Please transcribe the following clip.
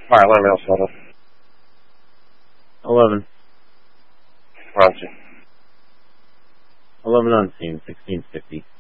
Alright, let me know, Soto. 11. Roger. 11 on scene, 1650.